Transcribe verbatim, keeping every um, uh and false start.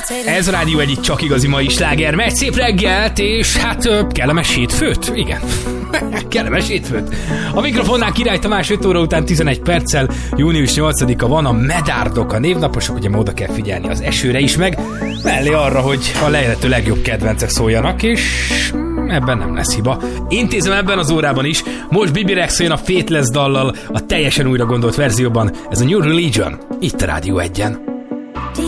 Ez a Rádió egy csak igazi mai sláger. Megy, szép reggelt, és hát kellemes hétfőt. Igen, kellemes hétfőt. A mikrofonnál Király Tamás, öt óra után tizenegy perccel, június nyolcadika van, a medárdok, a névnaposok, ugye oda kell figyelni az esőre is, meg mellé arra, hogy a lehető legjobb kedvencek szóljanak, és ebben nem lesz hiba. Intézem ebben az órában is. Most Bibi Rexha jön a Faithless dallal, a teljesen újra gondolt verzióban. Ez a New Religion, itt a Rádió egyen.